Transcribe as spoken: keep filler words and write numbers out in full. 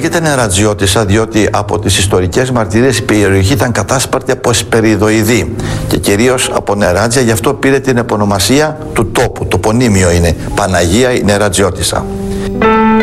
Λέγεται Νερατζιώτισσα διότι από τις ιστορικές μαρτυρίες η περιοχή ήταν κατάσπαρτη από εσπεριδοειδή και κυρίως από νεράτζια, γι' αυτό πήρε την επωνομασία του τόπου. Το πονίμιο είναι Παναγία η Νερατζιώτισσα.